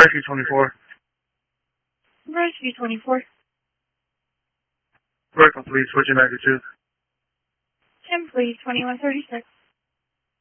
Rescue 24. Rescue 24. Very complete. Switching magnitude. 10, please. 2136.